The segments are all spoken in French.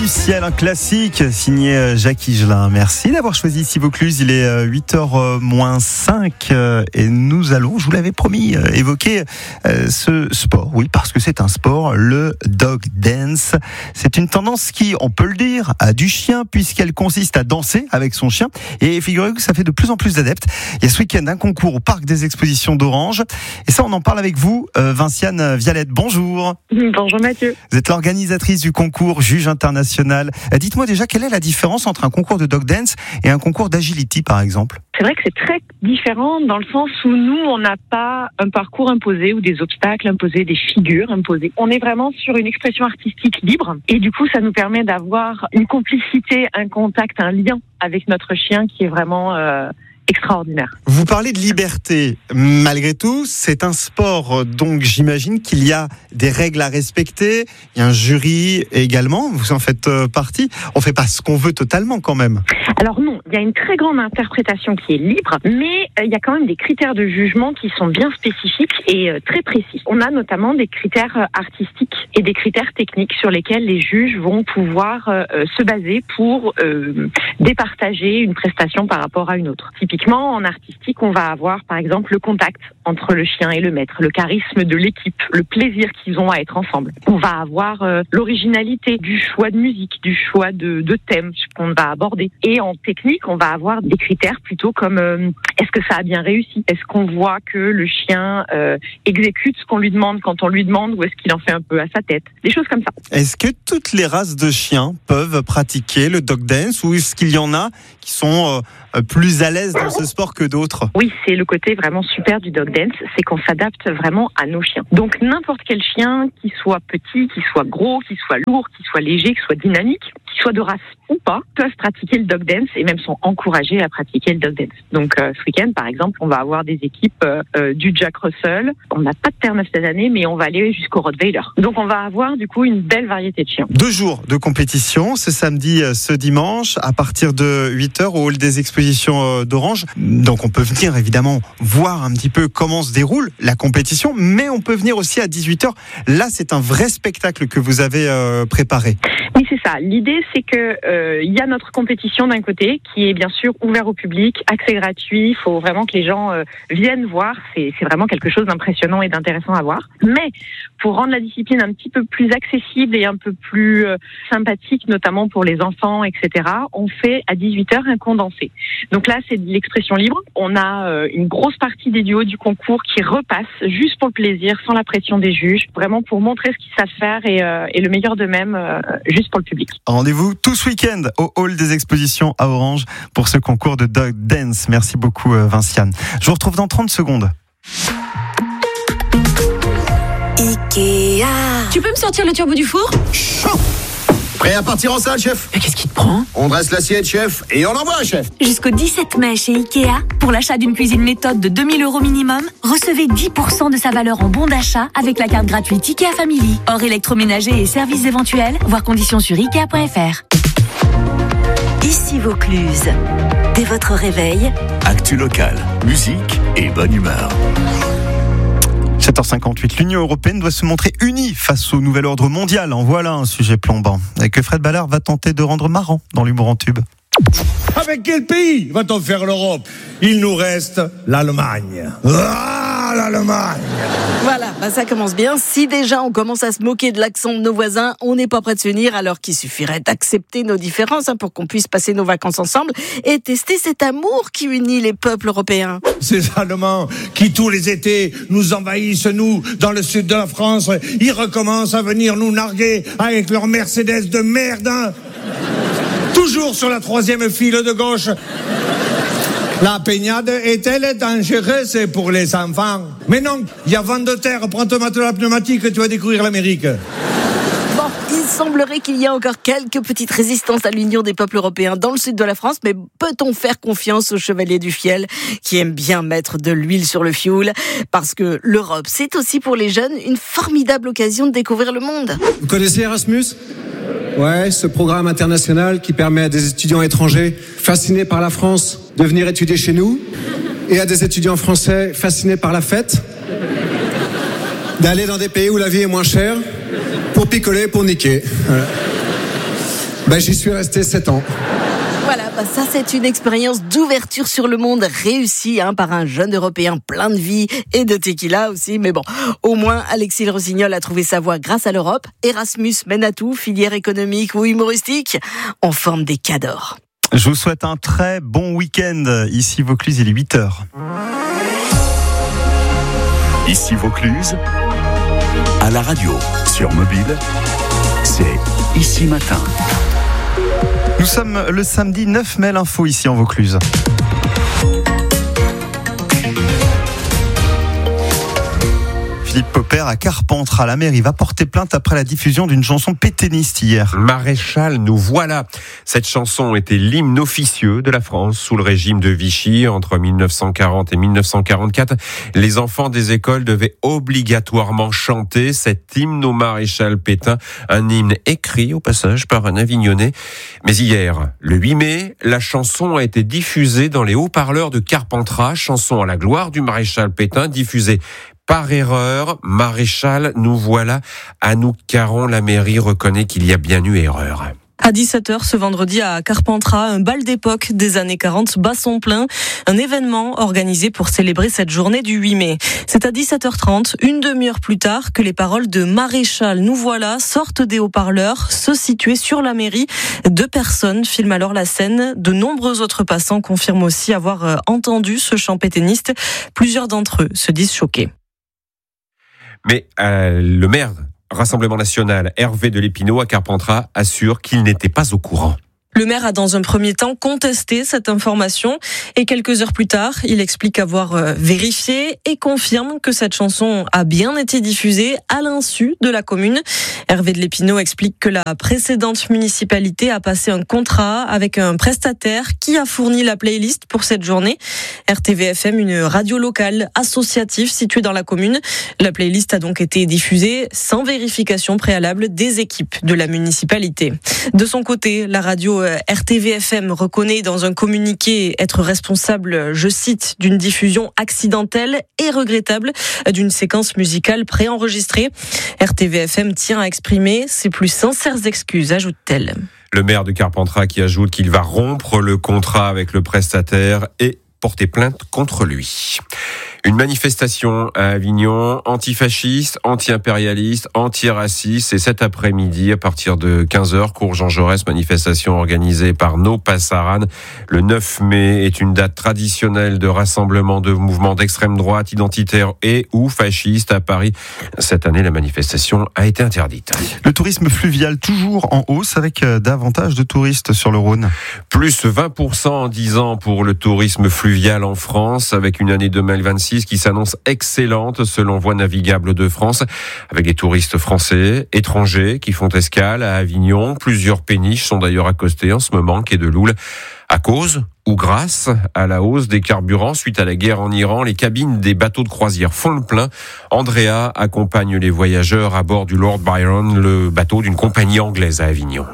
du ciel, un classique signé Jacques Higelin. Merci d'avoir choisi ici Vaucluse. Il est 8h-5 et nous allons, je vous l'avais promis, évoquer ce sport. Oui, parce que c'est un sport, le dog dance. C'est une tendance qui, on peut le dire, a du chien puisqu'elle consiste à danser avec son chien. Et figurez-vous que ça fait de plus en plus d'adeptes. Il y a ce week-end un concours au Parc des Expositions d'Orange. Et ça, on en parle avec vous, Vinciane Vialette. Bonjour. Bonjour Mathieu. Vous êtes l'organisatrice du concours, juge international. Dites-moi déjà, quelle est la différence entre un concours de dog dance et un concours d'agility, par exemple ? C'est vrai que c'est très différent dans le sens où nous, on n'a pas un parcours imposé ou des obstacles imposés, des figures imposées. On est vraiment sur une expression artistique libre et du coup, ça nous permet d'avoir une complicité, un contact, un lien avec notre chien qui est vraiment extraordinaire. Vous parlez de liberté. Malgré tout, c'est un sport, donc j'imagine qu'il y a des règles à respecter. Il y a un jury également, vous en faites partie. On ne fait pas ce qu'on veut totalement quand même. Alors non, il y a une très grande interprétation qui est libre, mais il y a quand même des critères de jugement qui sont bien spécifiques et très précis. On a notamment des critères artistiques et des critères techniques sur lesquels les juges vont pouvoir se baser pour départager une prestation par rapport à une autre. Typiquement, en artistique, on va avoir par exemple le contact entre le chien et le maître, le charisme de l'équipe, le plaisir qu'ils ont à être ensemble. On va avoir l'originalité du choix de musique, du choix de thèmes qu'on va aborder. Et en technique, on va avoir des critères plutôt comme est-ce que ça a bien réussi ? Est-ce qu'on voit que le chien exécute ce qu'on lui demande quand on lui demande ou est-ce qu'il en fait un peu à sa tête ? Des choses comme ça. Est-ce que toutes les races de chiens peuvent pratiquer le dog dance ou est-ce qu'il y en a qui sont plus à l'aise dans ce sport que d'autres ? Oui, c'est le côté vraiment super du dog dance, c'est qu'on s'adapte vraiment à nos chiens. Donc n'importe quel chien, qu'il soit petit, qu'il soit gros, qu'il soit lourd, qu'il soit léger, qu'il soit dynamique, qu'il soit de race ou pas, peuvent pratiquer le dog dance et même sont encouragés à pratiquer le dog dance. Donc ce week-end, par exemple, on va avoir des équipes du Jack Russell. On n'a pas de terre neuve cette année, mais on va aller jusqu'au Rottweiler. Donc on va avoir du coup une belle variété de chiens. 2 jours de compétition, ce samedi, ce dimanche, à partir de 8h au hall des expositions d'Orange. Donc on peut venir évidemment voir un petit peu comment se déroule la compétition, mais on peut venir aussi à 18h. Là, c'est un vrai spectacle que vous avez préparé. Oui, c'est ça. L'idée, c'est que il y a notre compétition d'un côté qui est bien sûr ouvert au public, accès gratuit. Il faut vraiment que les gens viennent voir. C'est vraiment quelque chose d'impressionnant et d'intéressant à voir. Mais pour rendre la discipline un petit peu plus accessible et un peu plus sympathique, notamment pour les enfants, etc., on fait à 18h un condensé. Donc là, c'est de l'expression libre. On a une grosse partie des duos du concours qui repassent juste pour le plaisir, sans la pression des juges, vraiment pour montrer ce qu'ils savent faire et le meilleur d'eux-mêmes, juste pour le public. Rendez-vous tout ce week-end au hall des expositions à Orange pour ce concours de dog dance. Merci beaucoup Vinciane. Je vous retrouve dans 30 secondes. Ikea. Tu peux me sortir le turbo du four ? Chaud. Prêt à partir en salle, chef ? Mais qu'est-ce qui te prend ? On dresse l'assiette, chef, et on envoie, chef. Jusqu'au 17 mai chez Ikea, pour l'achat d'une cuisine méthode de 2 000 € minimum, recevez 10% de sa valeur en bon d'achat avec la carte gratuite Ikea Family. Hors électroménager et services éventuels, voir conditions sur Ikea.fr. Ici Vaucluse. Dès votre réveil, actu locale, musique et bonne humeur. 7h58, l'Union européenne doit se montrer unie face au nouvel ordre mondial. En voilà un sujet plombant. Et que Fred Ballard va tenter de rendre marrant dans l'humour en tube. Avec quel pays va-t-on faire l'Europe ? Il nous reste l'Allemagne. Ah, l'Allemagne ! Voilà, ça commence bien. Si déjà on commence à se moquer de l'accent de nos voisins, on n'est pas prêt de s'unir, alors qu'il suffirait d'accepter nos différences pour qu'on puisse passer nos vacances ensemble et tester cet amour qui unit les peuples européens. Ces Allemands qui tous les étés nous envahissent, nous, dans le sud de la France, ils recommencent à venir nous narguer avec leur Mercedes de merde, hein. Toujours sur la 3e file de gauche. La baignade est-elle dangereuse pour les enfants ? Mais non, il y a vent de terre, prends ton matelas pneumatique, tu vas découvrir l'Amérique. Bon, il semblerait qu'il y a encore quelques petites résistances à l'union des peuples européens dans le sud de la France, mais peut-on faire confiance aux chevaliers du fiel qui aiment bien mettre de l'huile sur le fioul ? Parce que l'Europe, c'est aussi pour les jeunes une formidable occasion de découvrir le monde. Vous connaissez Erasmus ? Ouais, ce programme international qui permet à des étudiants étrangers fascinés par la France de venir étudier chez nous et à des étudiants français fascinés par la fête d'aller dans des pays où la vie est moins chère pour picoler, pour niquer. Voilà. J'y suis resté 7 ans. Voilà, ça c'est une expérience d'ouverture sur le monde réussie par un jeune Européen plein de vie et de tequila aussi. Mais bon, au moins Alexis Le Rossignol a trouvé sa voie grâce à l'Europe. Erasmus mène à tout, filière économique ou humoristique, on forme des cadors. Je vous souhaite un très bon week-end. Ici Vaucluse, il est 8h. Ici Vaucluse, à la radio, sur mobile, c'est Ici Matin. Nous sommes le samedi 9 mai, l'info ici en Vaucluse. Philippe Popper à Carpentras, la mairie va porter plainte après la diffusion d'une chanson pétainiste hier. Maréchal, nous voilà. Cette chanson était l'hymne officieux de la France sous le régime de Vichy entre 1940 et 1944. Les enfants des écoles devaient obligatoirement chanter cet hymne au maréchal Pétain, un hymne écrit au passage par un Avignonnais. Mais hier, le 8 mai, la chanson a été diffusée dans les haut-parleurs de Carpentras, chanson à la gloire du maréchal Pétain, diffusée par erreur. Maréchal, nous voilà. Anouk Caron, la mairie reconnaît qu'il y a bien eu erreur. À 17h ce vendredi à Carpentras, un bal d'époque des années 40 bat son plein, un événement organisé pour célébrer cette journée du 8 mai. C'est à 17h30, une demi-heure plus tard, que les paroles de Maréchal, nous voilà, sortent des haut-parleurs, se situaient sur la mairie. 2 personnes filment alors la scène. De nombreux autres passants confirment aussi avoir entendu ce chant pétainiste. Plusieurs d'entre eux se disent choqués. Mais le maire Rassemblement National, Hervé de Lépinot à Carpentras, assure qu'il n'était pas au courant. Le maire a dans un premier temps contesté cette information et quelques heures plus tard, il explique avoir vérifié et confirme que cette chanson a bien été diffusée à l'insu de la commune. Hervé de Lépinot explique que la précédente municipalité a passé un contrat avec un prestataire qui a fourni la playlist pour cette journée. RTVFM, une radio locale associative située dans la commune. La playlist a donc été diffusée sans vérification préalable des équipes de la municipalité. De son côté, la radio RTVFM reconnaît dans un communiqué être responsable, je cite, d'une diffusion accidentelle et regrettable d'une séquence musicale préenregistrée. RTVFM tient à exprimer ses plus sincères excuses, ajoute-t-elle. Le maire de Carpentras qui ajoute qu'il va rompre le contrat avec le prestataire et porter plainte contre lui. Une manifestation à Avignon, antifasciste, anti-impérialiste, anti-raciste. C'est cet après-midi à partir de 15h, cours Jean Jaurès, manifestation organisée par No Passaran. Le 9 mai est une date traditionnelle de rassemblement de mouvements d'extrême droite, identitaire et ou fasciste à Paris. Cette année, la manifestation a été interdite. Le tourisme fluvial toujours en hausse avec davantage de touristes sur le Rhône. Plus 20% en 10 ans pour le tourisme fluvial en France, avec une année 2026 qui s'annonce excellente selon Voies navigables de France, avec des touristes français, étrangers qui font escale à Avignon. Plusieurs péniches sont d'ailleurs accostées en ce moment, quai de Loul. À cause ou grâce à la hausse des carburants suite à la guerre en Iran, les cabines des bateaux de croisière font le plein. Andrea accompagne les voyageurs à bord du Lord Byron, le bateau d'une compagnie anglaise à Avignon.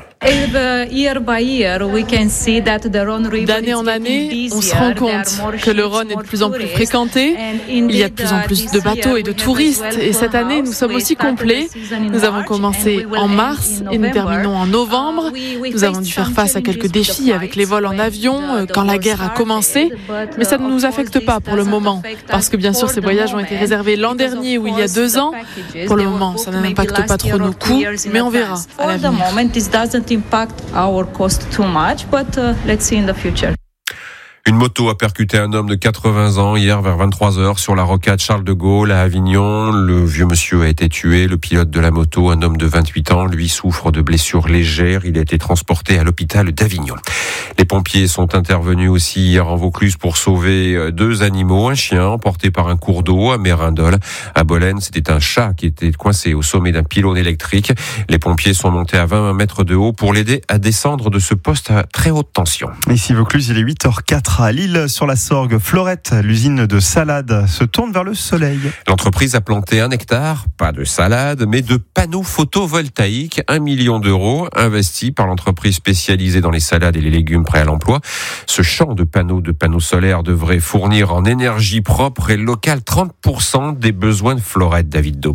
D'année en année, on se rend compte que le Rhône est de plus en plus fréquenté. Il y a de plus en plus de bateaux et de touristes. Et cette année, nous sommes aussi complets. Nous avons commencé en mars et nous terminons en novembre. Nous avons dû faire face à quelques défis avec les vols en avion quand la guerre a commencé. Mais ça ne nous affecte pas pour le moment. Parce que bien sûr, ces voyages ont été réservés l'an dernier ou il y a 2 ans. Pour le moment, ça n'impacte pas trop nos coûts, mais on verra à l'avenir. Impact our cost too much, but let's see in the future. Une moto a percuté un homme de 80 ans hier vers 23h sur la rocade Charles de Gaulle à Avignon. Le vieux monsieur a été tué. Le pilote de la moto, un homme de 28 ans, lui souffre de blessures légères. Il a été transporté à l'hôpital d'Avignon. Les pompiers sont intervenus aussi hier en Vaucluse pour sauver 2 animaux. Un chien emporté par un cours d'eau à Mérindol. À Bolène, c'était un chat qui était coincé au sommet d'un pylône électrique. Les pompiers sont montés à 20 mètres de haut pour l'aider à descendre de ce poste à très haute tension. Ici Vaucluse, il est 8h04. À Lille, sur la Sorgue, Florette, l'usine de salade, se tourne vers le soleil. L'entreprise a planté 1 hectare, pas de salade, mais de panneaux photovoltaïques. 1 million d'euros investis par l'entreprise spécialisée dans les salades et les légumes prêts à l'emploi. Ce champ de panneaux solaires devrait fournir en énergie propre et locale 30% des besoins de Florette, David Dauba.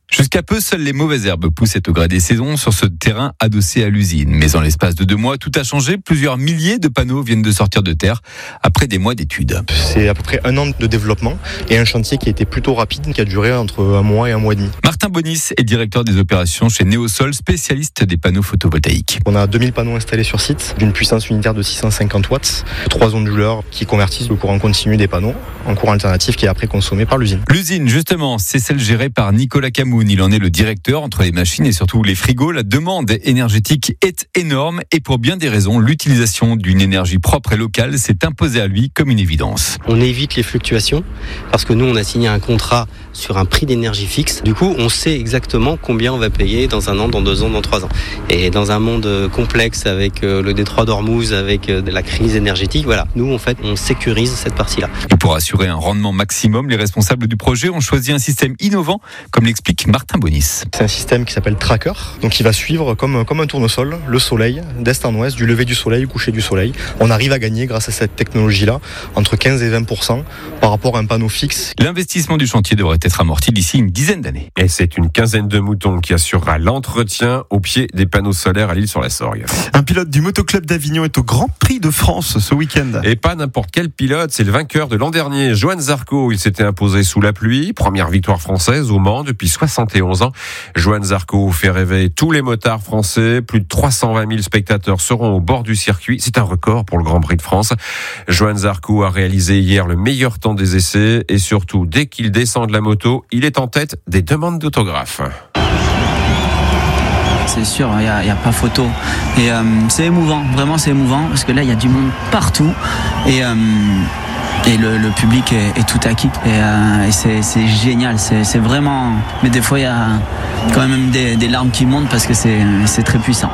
Jusqu'à peu, seules les mauvaises herbes poussaient au gré des saisons sur ce terrain adossé à l'usine. Mais en l'espace de 2 mois, tout a changé. Plusieurs milliers de panneaux viennent de sortir de terre après des mois d'études. C'est à peu près 1 an de développement et un chantier qui a été plutôt rapide, qui a duré entre 1 mois et 1 mois et demi. Martin Bonis est directeur des opérations chez Neosol, spécialiste des panneaux photovoltaïques. On a 2000 panneaux installés sur site, d'une puissance unitaire de 650 watts, 3 onduleurs qui convertissent le courant continu des panneaux en courant alternatif qui est après consommé par l'usine. L'usine, justement, c'est celle gérée par Nicolas Camoun. Il en est le directeur. Entre les machines et surtout les frigos, la demande énergétique est énorme et pour bien des raisons, l'utilisation d'une énergie propre et locale s'est imposée à lui comme une évidence. On évite les fluctuations parce que nous, on a signé un contrat sur un prix d'énergie fixe. Du coup, on sait exactement combien on va payer dans 1 an, dans 2 ans, dans 3 ans. Et dans un monde complexe avec le détroit d'Ormuz, avec la crise énergétique, voilà, nous, en fait, on sécurise cette partie-là. Et pour assurer un rendement maximum, les responsables du projet ont choisi un système innovant, comme l'explique Martin Bonis. C'est un système qui s'appelle Tracker, donc il va suivre comme un tournesol le soleil d'est en ouest, du lever du soleil au coucher du soleil. On arrive à gagner grâce à cette technologie-là entre 15 et 20% par rapport à un panneau fixe. L'investissement du chantier devrait être amorti d'ici une dizaine d'années. Et c'est une quinzaine de moutons qui assurera l'entretien au pied des panneaux solaires à l'Île-sur-la-Sorgue. Un pilote du Motoclub d'Avignon est au Grand Prix de France ce week-end. Et pas n'importe quel pilote, c'est le vainqueur de l'an dernier, Johan Zarco. Il s'était imposé sous la pluie, première victoire française au Mans depuis 71 ans. Johan Zarco fait rêver tous les motards français. Plus de 320 000 spectateurs seront au bord du circuit. C'est un record pour le Grand Prix de France. Johan Zarco a réalisé hier le meilleur temps des essais et surtout, dès qu'il descend de la moto, il est en tête des demandes d'autographes. C'est sûr, il n'y a pas photo. Et c'est émouvant, vraiment c'est émouvant, parce que là il y a du monde partout. Et le public est tout acquis. Et c'est génial, c'est vraiment... Mais des fois il y a quand même des larmes qui montent parce que c'est très puissant.